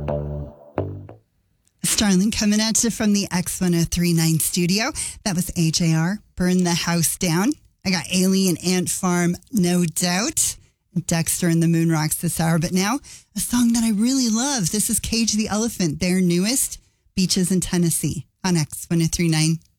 Starling coming at you from the X1039 studio. That was AJR, Burn the House Down. I got Alien Ant Farm, No Doubt. Dexter and the Moon Rocks this hour. But now, a song that I really love. This is Cage the Elephant, their newest, Beaches in Tennessee on X1039.